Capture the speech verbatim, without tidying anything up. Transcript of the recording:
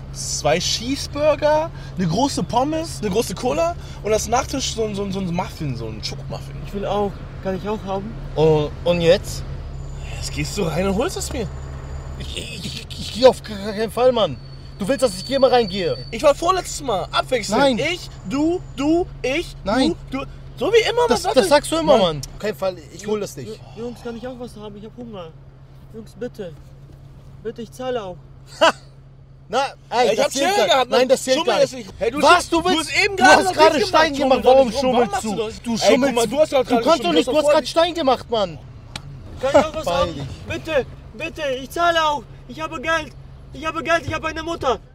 zwei Cheeseburger, eine große Pommes, eine große Cola und als Nachtisch so, so, so ein Muffin, so ein Schokomuffin. Ich will auch. Kann ich auch haben? Und, und jetzt? Jetzt gehst du rein und holst es mir. Ich, ich, ich, ich gehe auf keinen Fall, Mann. Du willst, dass ich hier mal reingehe? Ich war vorletztes Mal. Abwechselnd. Nein. Ich, du, du, ich, Nein. du, du. So wie immer. Das, was das ich? sagst du immer, Mann. Mann. Auf keinen Fall, ich hol das nicht. Jungs, kann ich auch was haben? Ich hab Hunger. Jungs, bitte. Bitte, ich zahle auch. Na, ey, Ja, ich das hab zählt Schere gar- gehabt. Nein, das zählt Schummel gar ist nicht. nicht. Hey, du Was, du du willst? hast eben Du gerade hast noch gerade nichts Stein gemacht. gemacht. Schummel Warum doch nicht. Warum schummelst machst du? das? Du Ey, guck schummelst. mal, du hast doch gerade Du kannst doch geschummelt. nicht, Du du hast hast doch gerade Stein gemacht, Mann. Kann ich auch was Beeil haben? dich. Bitte, bitte, ich zahle auch. Ich habe Geld. Ich habe Geld, ich habe eine Mutter.